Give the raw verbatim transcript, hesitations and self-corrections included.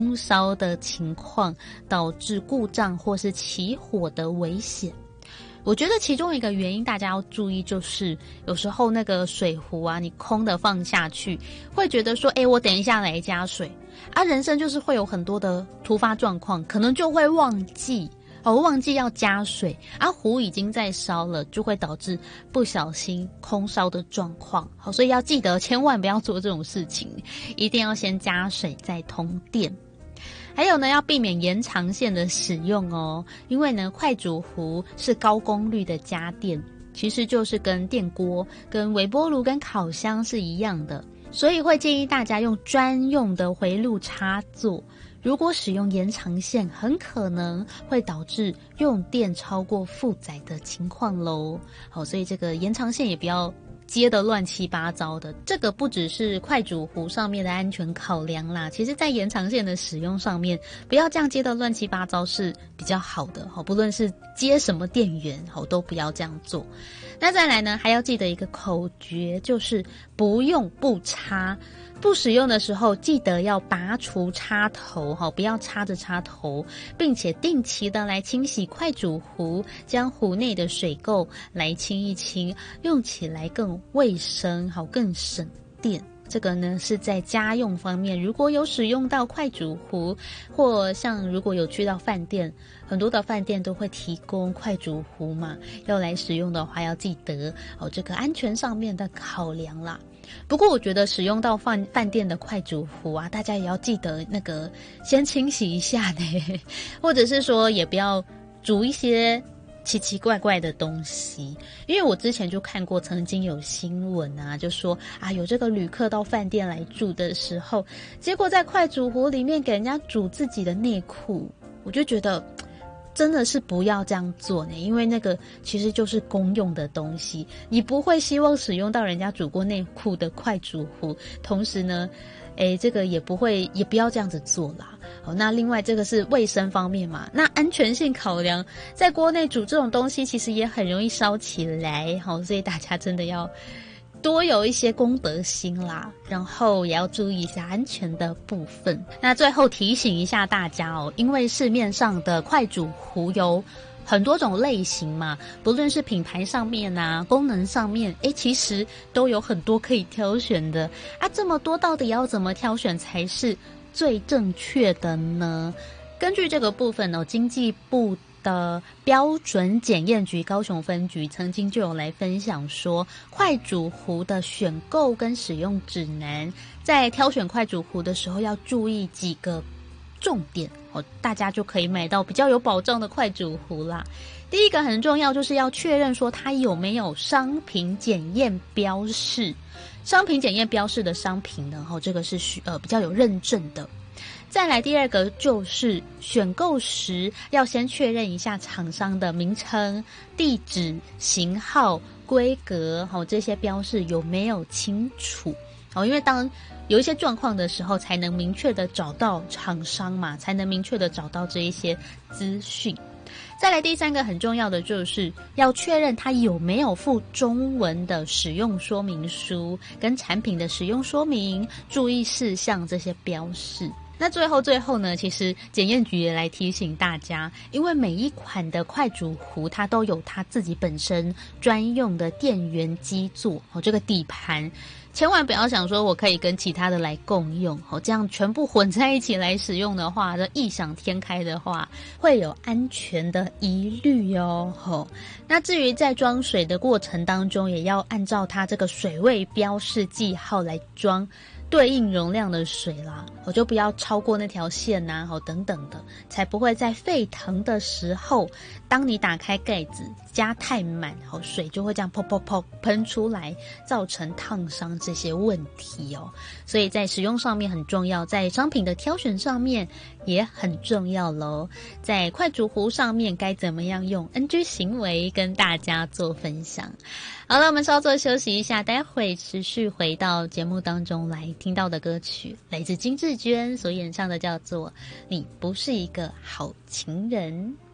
空烧的情况，导致故障或是起火的危险。我觉得其中一个原因大家要注意，就是有时候那个水壶啊，你空的放下去，会觉得说，诶，我等一下来加水啊，人生就是会有很多的突发状况，可能就会忘记哦，忘记要加水啊，壶已经在烧了，就会导致不小心空烧的状况。好，所以要记得千万不要做这种事情，一定要先加水再通电。还有呢，要避免延长线的使用哦，因为呢，快煮壶是高功率的家电，其实就是跟电锅、跟微波炉、跟烤箱是一样的，所以会建议大家用专用的回路插座。如果使用延长线，很可能会导致用电超过负载的情况咯。好，所以这个延长线也不要接得乱七八糟的，这个不只是快煮壶上面的安全考量啦，其实在延长线的使用上面，不要这样接得乱七八糟是比较好的，不论是接什么电源都不要这样做。那再来呢，还要记得一个口诀，就是不用不插，不使用的时候记得要拔除插头，不要插着插头，并且定期的来清洗快煮壶，将壶内的水垢来清一清，用起来更卫生，好，更省电。这个呢是在家用方面，如果有使用到快煮壶，或像如果有去到饭店，很多的饭店都会提供快煮壶嘛，要来使用的话要记得哦，这个安全上面的考量啦。不过我觉得使用到饭饭店的快煮壶啊，大家也要记得那个先清洗一下呢，或者是说也不要煮一些奇奇怪怪的东西，因为我之前就看过曾经有新闻啊，就说啊有这个旅客到饭店来住的时候，结果在快煮壶里面给人家煮自己的内裤，我就觉得真的是不要这样做呢，因为那个其实就是公用的东西，你不会希望使用到人家煮过内裤的快煮壶，同时呢诶，这个也不会，也不要这样子做啦。好，那另外这个是卫生方面嘛，那安全性考量，在锅内煮这种东西其实也很容易烧起来，好，所以大家真的要多有一些公德心啦，然后也要注意一下安全的部分。那最后提醒一下大家哦，因为市面上的快煮壶有很多种类型嘛，不论是品牌上面啊，功能上面，诶，其实都有很多可以挑选的啊。这么多到底要怎么挑选才是最正确的呢？根据这个部分呢，经济部的标准检验局高雄分局曾经就有来分享说，快煮壶的选购跟使用指南，在挑选快煮壶的时候要注意几个重点哦，大家就可以买到比较有保障的快煮壶啦。第一个很重要，就是要确认说它有没有商品检验标示。商品检验标示的商品呢，哦，这个是需呃比较有认证的。再来第二个就是选购时要先确认一下厂商的名称、地址、型号、规格，哦，这些标示有没有清楚。哦，因为当有一些状况的时候，才能明确的找到厂商嘛，才能明确的找到这一些资讯。再来第三个很重要的就是要确认它有没有附中文的使用说明书跟产品的使用说明、注意事项这些标示。那最后最后呢，其实检验局也来提醒大家，因为每一款的快煮壶它都有它自己本身专用的电源基座，哦，这个底盘千万不要想说我可以跟其他的来共用，哦，这样全部混在一起来使用的话，这异想天开的话，会有安全的疑虑哦。哦，那至于在装水的过程当中，也要按照它这个水位标示记号来装对应容量的水啦，我就不要超过那条线啊，好，等等的，才不会在沸腾的时候，当你打开盖子加太满，好，水就会这样噗噗噗喷出来，造成烫伤这些问题哦。所以在使用上面很重要，在商品的挑选上面也很重要咯。在快煮壶上面该怎么样用 N G 行为跟大家做分享。好了，我们稍作休息一下，待会持续回到节目当中来听到的歌曲，来自金智娟所演唱的，叫做《你不是一个好情人》。